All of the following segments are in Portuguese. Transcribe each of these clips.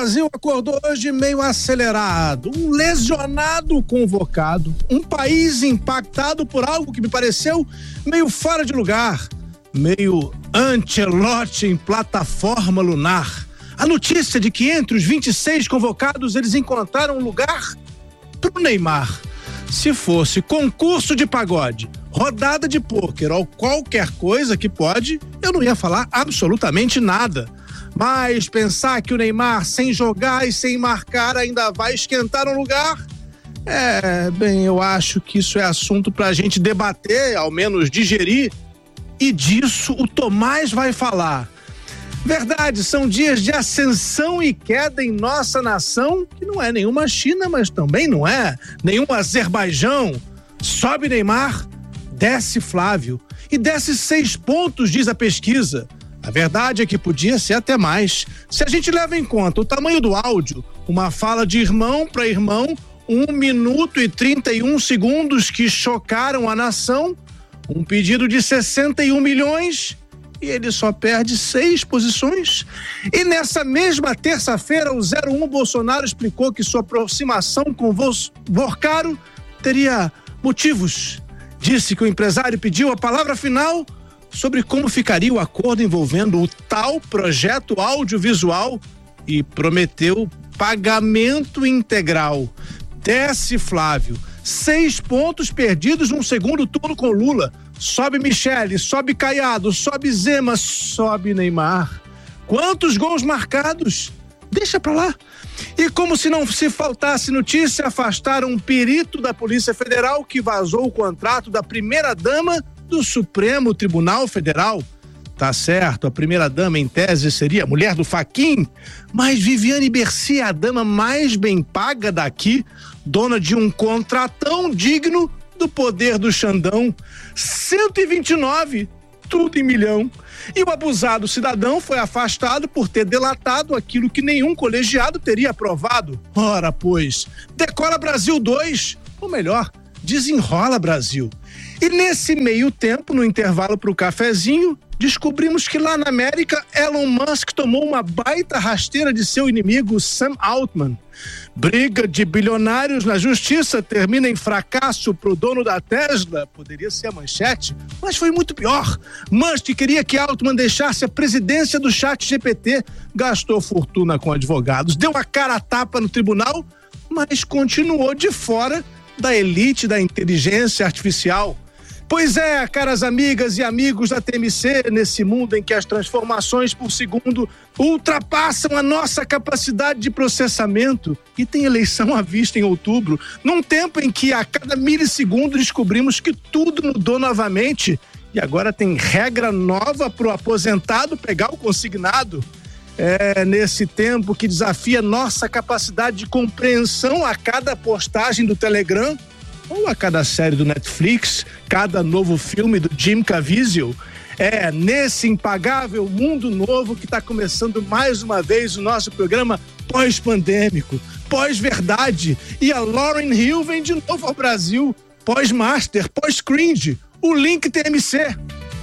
Brasil acordou hoje meio acelerado, um lesionado convocado, um país impactado por algo que me pareceu meio fora de lugar, meio Ancelotti em plataforma lunar. A notícia de que entre os 26 convocados eles encontraram um lugar pro Neymar. Se fosse concurso de pagode, rodada de pôquer ou qualquer coisa que pode, eu não ia falar absolutamente nada. Mas pensar que o Neymar, sem jogar e sem marcar, ainda vai esquentar um lugar? Eu acho que isso é assunto pra gente debater, ao menos digerir, e disso o Tomás vai falar. Verdade, são dias de ascensão e queda em nossa nação, que não é nenhuma China, mas também não é nenhum Azerbaijão. Sobe Neymar, desce Flávio, e desce 6 pontos, diz a pesquisa. A verdade é que podia ser até mais. Se a gente leva em conta o tamanho do áudio, uma fala de irmão para irmão, 1 minuto e 31 segundos que chocaram a nação, um pedido de 61 milhões e ele só perde 6 posições. E nessa mesma terça-feira, o 01 Bolsonaro explicou que sua aproximação com Vorcaro teria motivos. Disse que o empresário pediu a palavra final sobre como ficaria o acordo envolvendo o tal projeto audiovisual e prometeu pagamento integral. Desce Flávio, 6 pontos perdidos num segundo turno com Lula. Sobe Michele, sobe Caiado, sobe Zema, sobe Neymar. Quantos gols marcados? Deixa pra lá. E como se não se faltasse notícia, afastaram um perito da Polícia Federal que vazou o contrato da primeira-dama do Supremo Tribunal Federal. Tá certo, a primeira-dama em tese seria a mulher do Fachin, mas Viviane Bercy é a dama mais bem paga daqui, dona de um contratão digno do poder do Xandão. 129, tudo em milhão. E o abusado cidadão foi afastado por ter delatado aquilo que nenhum colegiado teria aprovado. Ora, pois, decola Brasil 2, ou melhor, desenrola Brasil. E nesse meio tempo, no intervalo para o cafezinho, descobrimos que lá na América, Elon Musk tomou uma baita rasteira de seu inimigo Sam Altman. Briga de bilionários na justiça termina em fracasso pro dono da Tesla. Poderia ser a manchete, mas foi muito pior. Musk queria que Altman deixasse a presidência do ChatGPT, gastou fortuna com advogados, deu a cara a tapa no tribunal, mas continuou de fora da elite da inteligência artificial. Pois é, caras amigas e amigos da TMC, nesse mundo em que as transformações por segundo ultrapassam a nossa capacidade de processamento e tem eleição à vista em outubro, num tempo em que a cada milissegundo descobrimos que tudo mudou novamente e agora tem regra nova para o aposentado pegar o consignado. É nesse tempo que desafia nossa capacidade de compreensão a cada postagem do Telegram, ou a cada série do Netflix, cada novo filme do Jim Caviezel. É nesse impagável mundo novo que está começando mais uma vez o nosso programa pós-pandêmico, pós-verdade. E a Lauryn Hill vem de novo ao Brasil, pós-master, pós-cringe, o Link TMC.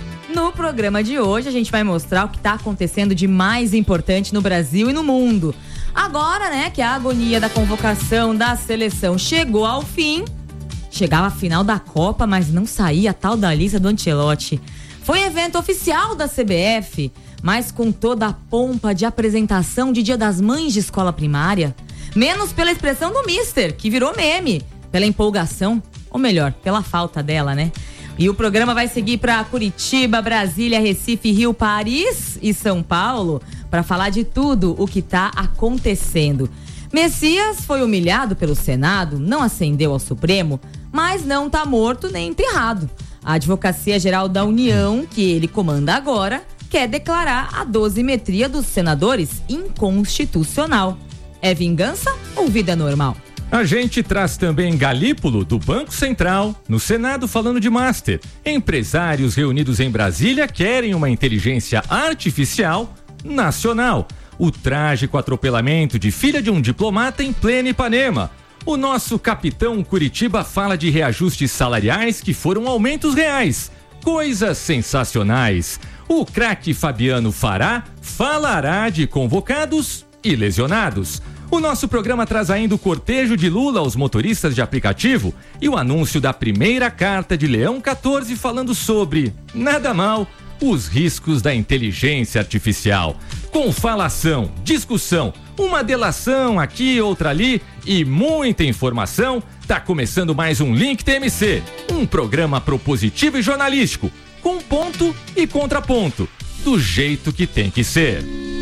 No programa de hoje a gente vai mostrar o que está acontecendo de mais importante no Brasil e no mundo. Agora, né, que a agonia da convocação da seleção chegou ao fim, chegava a final da Copa, mas não saía a tal da lista do Ancelotti. Foi evento oficial da CBF, mas com toda a pompa de apresentação de Dia das Mães de escola primária, menos pela expressão do mister, que virou meme, pela empolgação, ou melhor, pela falta dela, né? E o programa vai seguir para Curitiba, Brasília, Recife, Rio, Paris e São Paulo para falar de tudo o que está acontecendo. Messias foi humilhado pelo Senado, não ascendeu ao Supremo, mas não está morto nem enterrado. A Advocacia Geral da União, que ele comanda agora, quer declarar a dosimetria dos senadores inconstitucional. É vingança ou vida normal? A gente traz também Galípolo, do Banco Central, no Senado falando de Master. Empresários reunidos em Brasília querem uma inteligência artificial nacional. O trágico atropelamento de filha de um diplomata em pleno Ipanema. O nosso capitão Curitiba fala de reajustes salariais que foram aumentos reais. Coisas sensacionais. O craque Fabiano Fará falará de convocados e lesionados. O nosso programa traz ainda o cortejo de Lula aos motoristas de aplicativo e o anúncio da primeira carta de Leão 14 falando sobre, nada mal, os riscos da inteligência artificial. Com falação, discussão, uma delação aqui, outra ali e muita informação, tá começando mais um Link TMC, um programa propositivo e jornalístico, com ponto e contraponto, do jeito que tem que ser.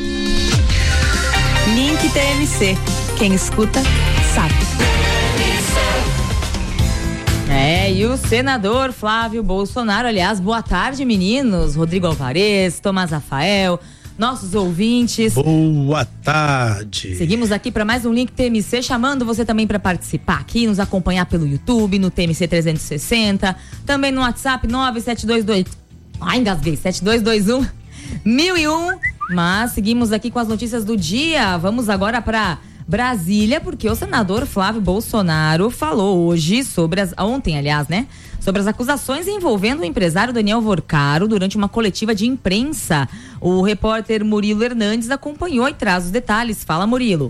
Link TMC, quem escuta sabe. E o senador Flávio Bolsonaro, aliás, boa tarde, meninos. Rodrigo Alvarez, Tomás Rafael, nossos ouvintes. Boa tarde. Seguimos aqui para mais um Link TMC, chamando você também para participar aqui, nos acompanhar pelo YouTube, no TMC 360, também no WhatsApp 7221 1001. Mas seguimos aqui com as notícias do dia. Vamos agora para Brasília, porque o senador Flávio Bolsonaro falou ontem, sobre as acusações envolvendo o empresário Daniel Vorcaro durante uma coletiva de imprensa. O repórter Murilo Hernandes acompanhou e traz os detalhes. Fala, Murilo.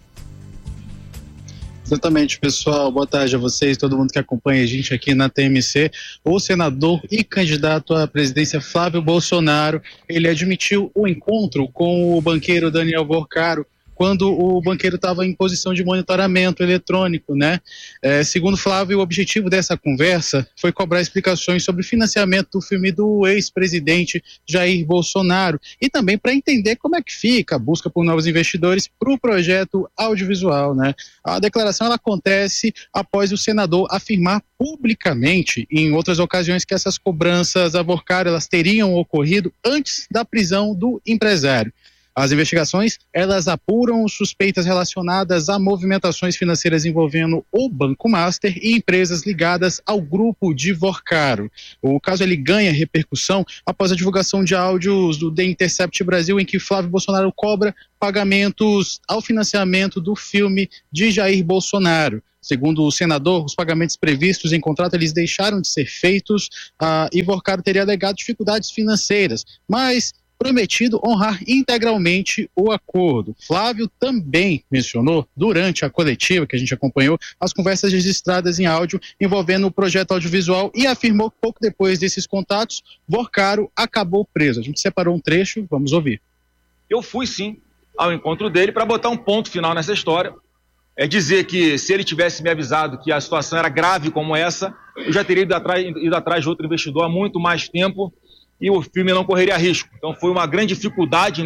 Exatamente, pessoal. Boa tarde a vocês, todo mundo que acompanha a gente aqui na TMC. O senador e candidato à presidência Flávio Bolsonaro, ele admitiu o encontro com o banqueiro Daniel Vorcaro quando o banqueiro estava em posição de monitoramento eletrônico, né? Segundo Flávio, o objetivo dessa conversa foi cobrar explicações sobre o financiamento do filme do ex-presidente Jair Bolsonaro e também para entender como é que fica a busca por novos investidores para o projeto audiovisual, né? A declaração ela acontece após o senador afirmar publicamente em outras ocasiões que essas cobranças a Vorcaro elas teriam ocorrido antes da prisão do empresário. As investigações, elas apuram suspeitas relacionadas a movimentações financeiras envolvendo o Banco Master e empresas ligadas ao grupo de Vorcaro. O caso ele ganha repercussão após a divulgação de áudios do The Intercept Brasil, em que Flávio Bolsonaro cobra pagamentos ao financiamento do filme de Jair Bolsonaro. Segundo o senador, os pagamentos previstos em contrato eles deixaram de ser feitos e Vorcaro teria alegado dificuldades financeiras, mas prometido honrar integralmente o acordo. Flávio também mencionou, durante a coletiva que a gente acompanhou, as conversas registradas em áudio envolvendo o projeto audiovisual e afirmou que pouco depois desses contatos, Vorcaro acabou preso. A gente separou um trecho, vamos ouvir. Eu fui sim ao encontro dele para botar um ponto final nessa história. É dizer que se ele tivesse me avisado que a situação era grave como essa, eu já teria ido atrás de outro investidor há muito mais tempo e o filme não correria risco. Então foi uma grande dificuldade.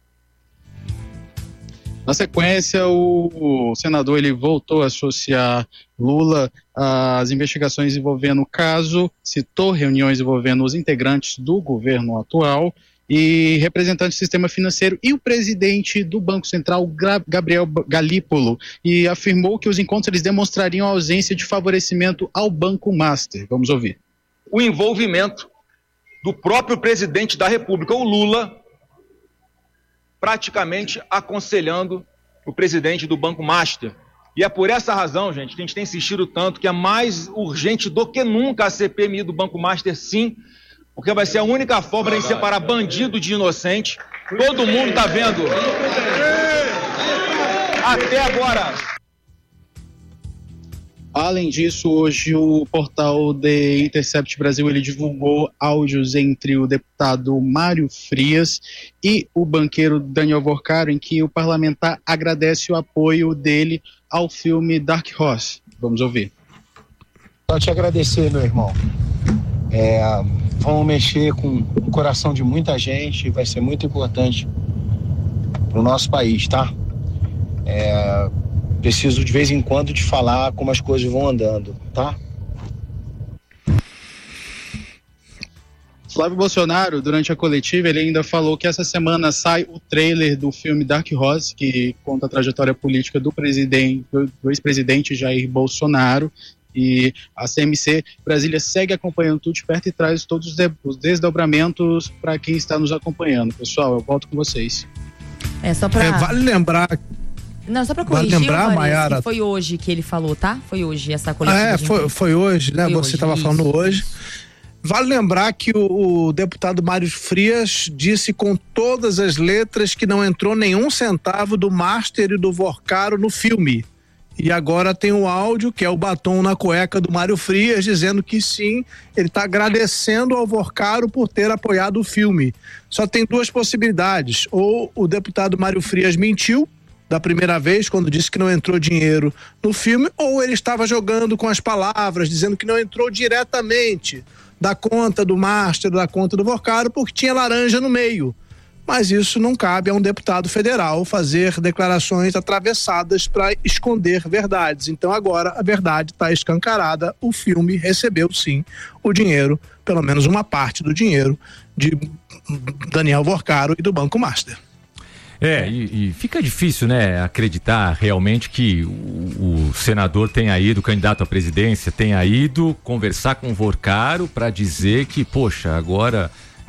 Na sequência, o senador ele voltou a associar Lula às investigações envolvendo o caso, citou reuniões envolvendo os integrantes do governo atual e representantes do sistema financeiro e o presidente do Banco Central, Gabriel Galípolo, e afirmou que os encontros eles demonstrariam a ausência de favorecimento ao Banco Master. Vamos ouvir. O envolvimento do próprio presidente da República, o Lula, praticamente aconselhando o presidente do Banco Master. E é por essa razão, gente, que a gente tem insistido tanto que é mais urgente do que nunca a CPMI do Banco Master, sim, porque vai ser a única forma de separar bandido de inocente. Todo mundo está vendo. Até agora. Além disso, hoje o portal The Intercept Brasil ele divulgou áudios entre o deputado Mário Frias e o banqueiro Daniel Vorcaro, em que o parlamentar agradece o apoio dele ao filme Dark Horse. Vamos ouvir. Só te agradecer, meu irmão. Vamos mexer com o coração de muita gente, vai ser muito importante para o nosso país, tá? Preciso de vez em quando te falar como as coisas vão andando, tá? Flávio Bolsonaro, durante a coletiva, ele ainda falou que essa semana sai o trailer do filme Dark Horse, que conta a trajetória política do ex-presidente Jair Bolsonaro. E a CMC Brasília segue acompanhando tudo de perto e traz todos os desdobramentos para quem está nos acompanhando. Pessoal, eu volto com vocês. Vale lembrar... Não, só pra corrigir, Maiara, foi hoje que ele falou, tá? Foi hoje essa coletiva. Foi hoje, né? Você estava falando hoje. Vale lembrar que o deputado Mário Frias disse com todas as letras que não entrou nenhum centavo do Master e do Vorcaro no filme. E agora tem o áudio, que é o batom na cueca do Mário Frias, dizendo que sim, ele está agradecendo ao Vorcaro por ter apoiado o filme. Só tem duas possibilidades. Ou o deputado Mário Frias mentiu da primeira vez, quando disse que não entrou dinheiro no filme, ou ele estava jogando com as palavras, dizendo que não entrou diretamente da conta do Master, da conta do Vorcaro, porque tinha laranja no meio. Mas isso não cabe a um deputado federal fazer declarações atravessadas para esconder verdades. Então agora a verdade está escancarada, o filme recebeu sim o dinheiro, pelo menos uma parte do dinheiro de Daniel Vorcaro e do Banco Master. E fica difícil, né, acreditar realmente que o senador tenha ido, o candidato à presidência tenha ido conversar com o Vorcaro para dizer que, poxa, agora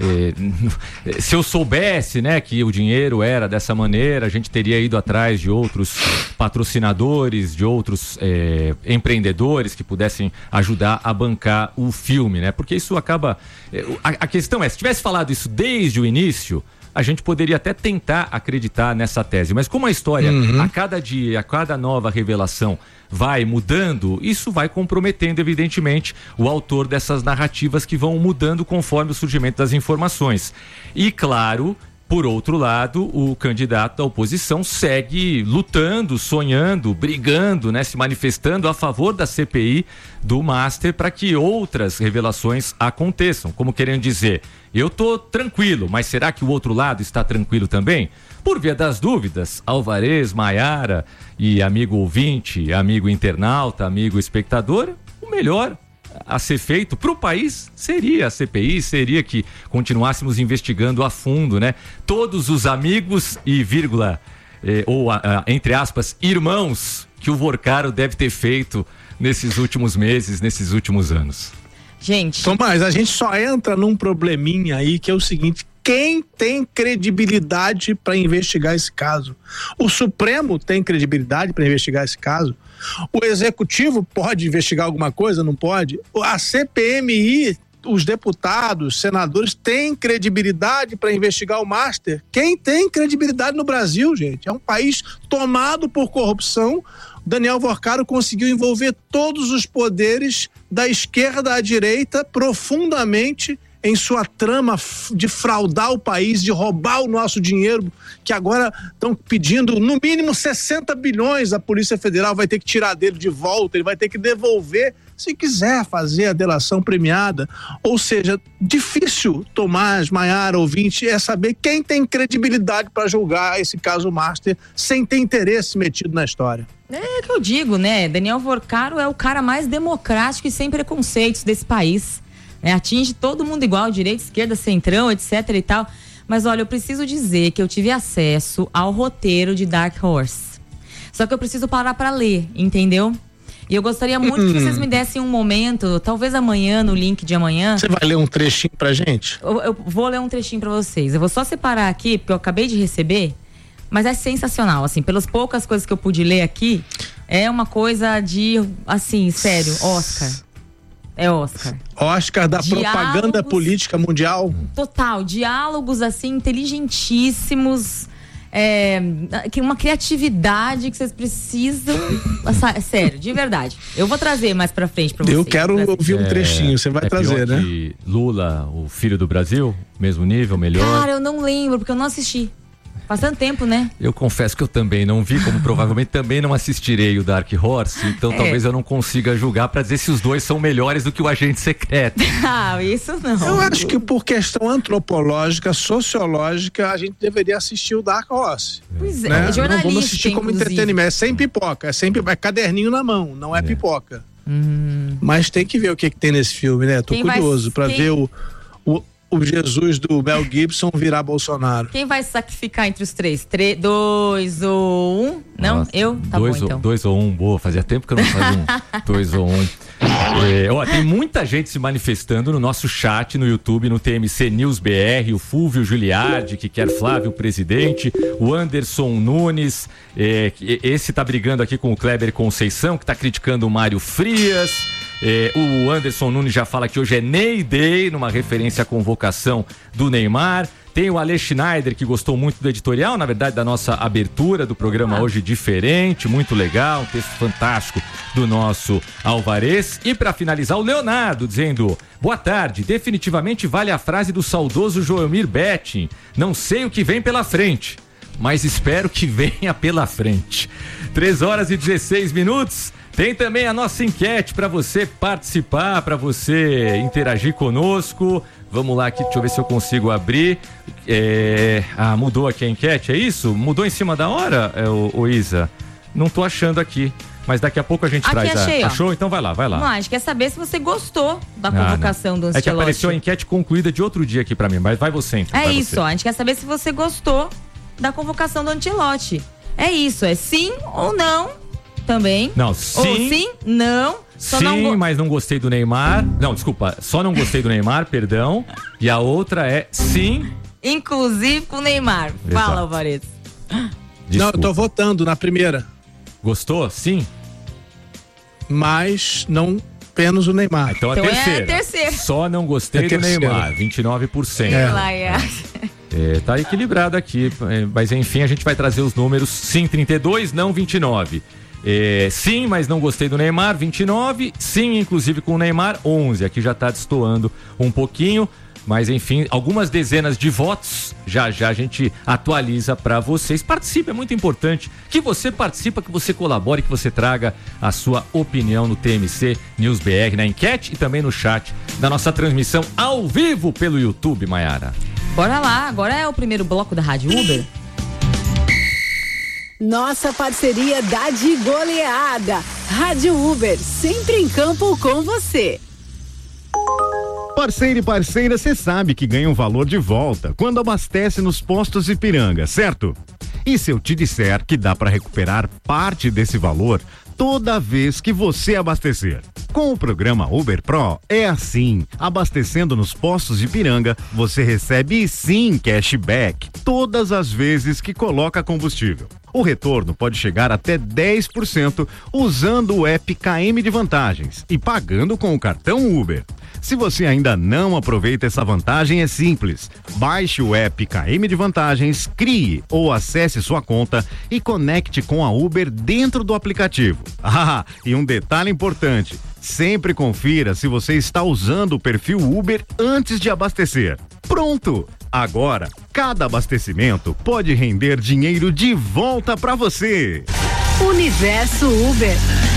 se eu soubesse, né, que o dinheiro era dessa maneira, a gente teria ido atrás de outros patrocinadores, de outros empreendedores que pudessem ajudar a bancar o filme, né? Porque isso acaba... A questão é, se tivesse falado isso desde o início, a gente poderia até tentar acreditar nessa tese, mas como a história, a cada dia, a cada nova revelação vai mudando, isso vai comprometendo, evidentemente, o autor dessas narrativas que vão mudando conforme o surgimento das informações. E, claro, por outro lado, o candidato da oposição segue lutando, sonhando, brigando, né, se manifestando a favor da CPI do Master para que outras revelações aconteçam, como querendo dizer, eu tô tranquilo, mas será que o outro lado está tranquilo também? Por via das dúvidas, Alvarez, Maiara e amigo ouvinte, amigo internauta, amigo espectador, o melhor a ser feito para o país seria a CPI, seria que continuássemos investigando a fundo, né? Todos os amigos e vírgula, entre aspas, irmãos que o Vorcaro deve ter feito nesses últimos meses, nesses últimos anos. Gente... Tomás, a gente só entra num probleminha aí que é o seguinte: quem tem credibilidade para investigar esse caso? O Supremo tem credibilidade para investigar esse caso? O Executivo pode investigar alguma coisa? Não pode? A CPMI, os deputados, senadores têm credibilidade para investigar o Master? Quem tem credibilidade no Brasil, gente? É um país tomado por corrupção. Daniel Vorcaro conseguiu envolver todos os poderes da esquerda à direita profundamente em sua trama de fraudar o país, de roubar o nosso dinheiro, que agora estão pedindo no mínimo 60 bilhões, a Polícia Federal vai ter que tirar dele de volta, ele vai ter que devolver se quiser fazer a delação premiada. Ou seja, difícil, Tomás, Maiara, ouvinte, é saber quem tem credibilidade para julgar esse caso Master sem ter interesse metido na história. É que eu digo, né? Daniel Vorcaro é o cara mais democrático e sem preconceitos desse país. Atinge todo mundo igual, direita, esquerda, centrão, etc e tal. Mas olha, eu preciso dizer que eu tive acesso ao roteiro de Dark Horse. Só que eu preciso parar pra ler, entendeu? E eu gostaria muito que vocês me dessem um momento, talvez amanhã, no link de amanhã. Você vai ler um trechinho pra gente? Eu vou ler um trechinho pra vocês. Eu vou só separar aqui, porque eu acabei de receber. Mas é sensacional, assim, pelas poucas coisas que eu pude ler aqui, é uma coisa de, assim, sério, Oscar. É Oscar. Oscar da propaganda política mundial. Total, diálogos assim inteligentíssimos, uma criatividade que vocês precisam. Sério, de verdade. Eu vou trazer mais pra frente pra vocês. Eu quero ouvir um trechinho, você vai trazer, pior né? Que Lula, o filho do Brasil, mesmo nível, melhor. Cara, eu não lembro, porque eu não assisti. Faz tanto tempo, né? Eu confesso que eu também não vi, como provavelmente também não assistirei o Dark Horse, então talvez eu não consiga julgar pra dizer se os dois são melhores do que o Agente Secreto. Ah, isso não. Eu acho que por questão antropológica, sociológica, a gente deveria assistir o Dark Horse. Pois é, né? jornalista, não vamos assistir como inclusive. entretenimento, é sem pipoca, é caderninho na mão, não é pipoca. Mas tem que ver o que tem nesse filme, né? Tô curioso pra ver o Jesus do Mel Gibson virar Bolsonaro. Quem vai sacrificar entre os três? 2 ou 1? Não? Nossa, eu? Tá bom, então. 2 ou 1, boa. Fazia tempo que eu não fazia 2 ou 1. Tem muita gente se manifestando no nosso chat no YouTube, no TMC News BR, o Fúvio Giuliardi, que quer Flávio presidente, o Anderson Nunes, esse tá brigando aqui com o Kleber Conceição, que tá criticando o Mário Frias. O Anderson Nunes já fala que hoje é Ney Day, numa referência à convocação do Neymar. Tem o Ale Schneider, que gostou muito do editorial, na verdade, da nossa abertura do programa hoje, diferente, muito legal, um texto fantástico do nosso Alvarez. E para finalizar, o Leonardo dizendo: boa tarde, definitivamente vale a frase do saudoso Joelmir Betting, não sei o que vem pela frente, mas espero que venha pela frente. 3h16. Tem também a nossa enquete para você participar, para você interagir conosco. Vamos lá aqui, deixa eu ver se eu consigo abrir. Mudou aqui a enquete, é isso? Mudou em cima da hora, Isa? Não tô achando aqui, mas daqui a pouco a gente traz. Achei, achou? Então vai lá. Não, a gente quer saber se você gostou da convocação do Ancelotti. É que apareceu a enquete concluída de outro dia aqui para mim, mas vai você então. É isso, ó, a gente quer saber se você gostou da convocação do Ancelotti. É isso, é sim ou não também. Não, sim. Ou sim, não. Sim, mas não gostei do Neymar. Não, desculpa, só não gostei do Neymar, perdão. E a outra é sim. Inclusive com o Neymar. Exato. Fala, Alvarez. Não, eu tô votando na primeira. Gostou? Sim. Mas não apenas o Neymar. Então é a terceira. Só não gostei do Neymar, 29%. Tá equilibrado aqui, mas enfim, a gente vai trazer os números. Sim, 32, não 29. Sim, mas não gostei do Neymar, 29. Sim, inclusive com o Neymar, 11. Aqui já tá destoando um pouquinho, mas enfim, algumas dezenas de votos. Já a gente atualiza para vocês. Participe, é muito importante que você participe, que você colabore, que você traga a sua opinião no TMC News BR, na enquete e também no chat da nossa transmissão ao vivo pelo YouTube, Maiara. Bora lá, agora é o primeiro bloco da Rádio Uber. Nossa parceria dá de goleada. Rádio Uber, sempre em campo com você. Parceiro e parceira, você sabe que ganha um valor de volta quando abastece nos postos Ipiranga, certo? E se eu te disser que dá para recuperar parte desse valor toda vez que você abastecer? Com o programa Uber Pro é assim. Abastecendo nos postos de Ipiranga, você recebe sim cashback todas as vezes que coloca combustível. O retorno pode chegar até 10% usando o app KM de Vantagens e pagando com o cartão Uber. Se você ainda não aproveita essa vantagem, é simples. Baixe o app KM de Vantagens, crie ou acesse sua conta e conecte com a Uber dentro do aplicativo. E um detalhe importante: sempre confira se você está usando o perfil Uber antes de abastecer. Pronto! Agora, cada abastecimento pode render dinheiro de volta para você. Universo Uber.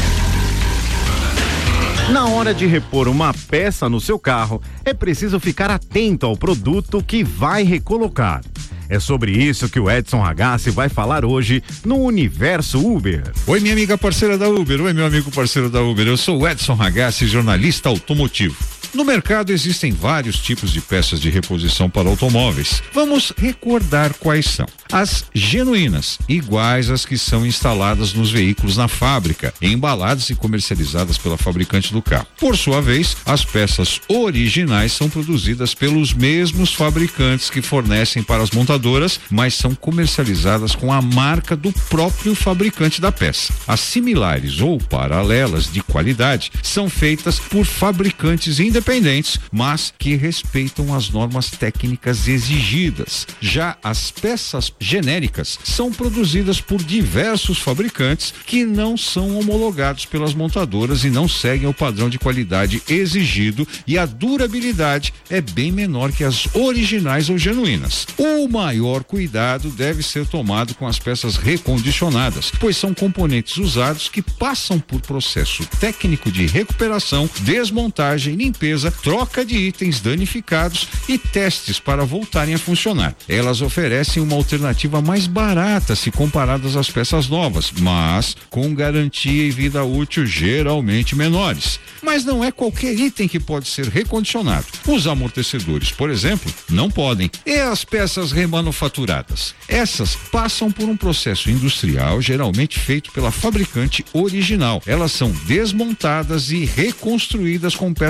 Na hora de repor uma peça no seu carro, é preciso ficar atento ao produto que vai recolocar. É sobre isso que o Edson Ragazzi vai falar hoje no Universo Uber. Oi, minha amiga parceira da Uber. Oi, meu amigo parceiro da Uber. Eu sou o Edson Ragazzi, jornalista automotivo. No mercado existem vários tipos de peças de reposição para automóveis. Vamos recordar quais são. As genuínas, iguais às que são instaladas nos veículos na fábrica, embaladas e comercializadas pela fabricante do carro. Por sua vez, as peças originais são produzidas pelos mesmos fabricantes que fornecem para as montadoras, mas são comercializadas com a marca do próprio fabricante da peça. As similares ou paralelas de qualidade são feitas por fabricantes independentes, mas que respeitam as normas técnicas exigidas. Já as peças genéricas são produzidas por diversos fabricantes que não são homologados pelas montadoras e não seguem o padrão de qualidade exigido, e a durabilidade é bem menor que as originais ou genuínas. O maior cuidado deve ser tomado com as peças recondicionadas, pois são componentes usados que passam por processo técnico de recuperação, desmontagem, limpeza, troca de itens danificados e testes para voltarem a funcionar. Elas oferecem uma alternativa mais barata se comparadas às peças novas, mas com garantia e vida útil geralmente menores. Mas não é qualquer item que pode ser recondicionado. Os amortecedores, por exemplo, não podem. E as peças remanufaturadas? Essas passam por um processo industrial geralmente feito pela fabricante original. Elas são desmontadas e reconstruídas com peças novas.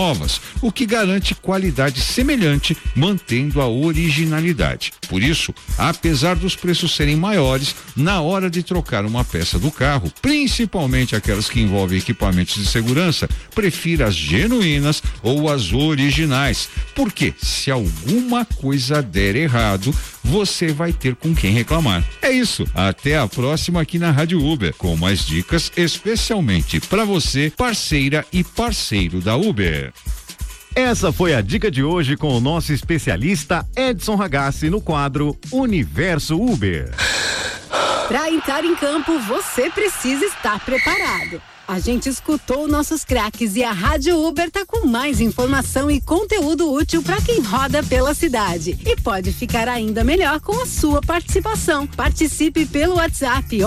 novas, o que garante qualidade semelhante, mantendo a originalidade. Por isso, apesar dos preços serem maiores, na hora de trocar uma peça do carro, principalmente aquelas que envolvem equipamentos de segurança, prefira as genuínas ou as originais, porque se alguma coisa der errado, você vai ter com quem reclamar. É isso, até a próxima aqui na Rádio Uber, com mais dicas especialmente para você, parceira e parceiro da Uber. Essa foi a dica de hoje com o nosso especialista Edson Ragazzi no quadro Universo Uber. Para entrar em campo, você precisa estar preparado. A gente escutou nossos craques e a Rádio Uber tá com mais informação e conteúdo útil para quem roda pela cidade. E pode ficar ainda melhor com a sua participação. Participe pelo WhatsApp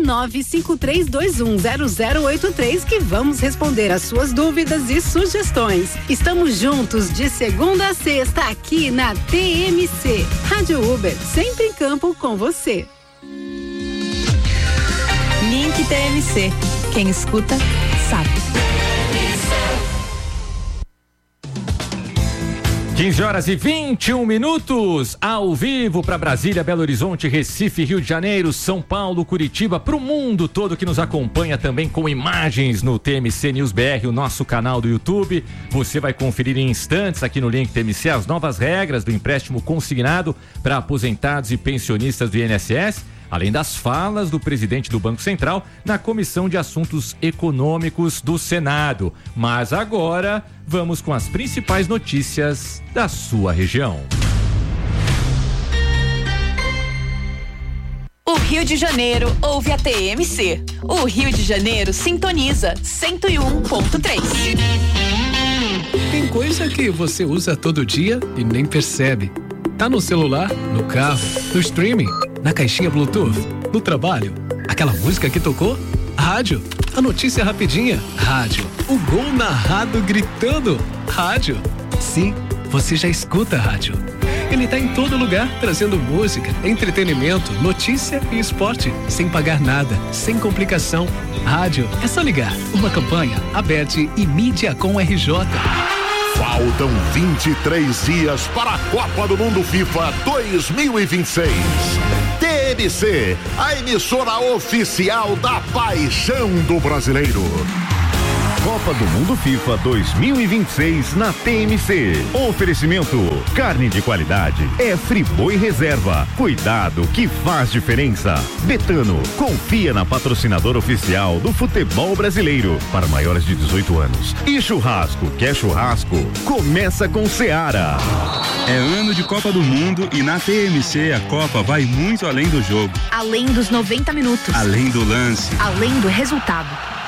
11953210083 que vamos responder as suas dúvidas e sugestões. Estamos juntos de segunda a sexta aqui na TMC. Rádio Uber, sempre em campo com você. Link TMC. Quem escuta, sabe. 15h21, ao vivo para Brasília, Belo Horizonte, Recife, Rio de Janeiro, São Paulo, Curitiba, para o mundo todo que nos acompanha também com imagens no TMC News BR, o nosso canal do YouTube. Você vai conferir em instantes aqui no Link TMC as novas regras do empréstimo consignado para aposentados e pensionistas do INSS. Além das falas do presidente do Banco Central na Comissão de Assuntos Econômicos do Senado. Mas agora, vamos com as principais notícias da sua região. O Rio de Janeiro ouve a TMC. O Rio de Janeiro sintoniza 101.3. Tem coisa que você usa todo dia e nem percebe. Tá no celular, no carro, no streaming, na caixinha Bluetooth, no trabalho. Aquela música que tocou? Rádio. A notícia rapidinha? Rádio. O gol narrado gritando? Rádio. Sim, você já escuta rádio. Ele tá em todo lugar, trazendo música, entretenimento, notícia e esporte, sem pagar nada, sem complicação. Rádio, é só ligar. Uma campanha, Aberte e Mídia com RJ. Faltam 23 dias para a Copa do Mundo FIFA 2026. TMC, a emissora oficial da paixão do brasileiro. Copa do Mundo FIFA 2026 na TMC. Oferecimento: carne de qualidade é Friboi Reserva. Cuidado que faz diferença. Betano, confia na patrocinadora oficial do futebol brasileiro para maiores de 18 anos. E churrasco, quer churrasco? Começa com Seara. É ano de Copa do Mundo e na TMC a Copa vai muito além do jogo. Além dos 90 minutos. Além do lance. Além do resultado.